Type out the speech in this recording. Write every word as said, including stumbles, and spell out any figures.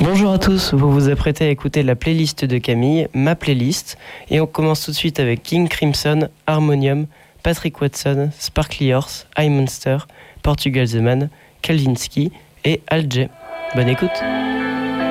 Bonjour à tous, vous vous apprêtez à écouter la playlist de Camille, ma playlist, et on commence tout de suite avec King Crimson, Harmonium, Patrick Watson, Sparkly Horse, I Monster, Portugal The Man, Kalvinsky et Al J. Bonne écoute.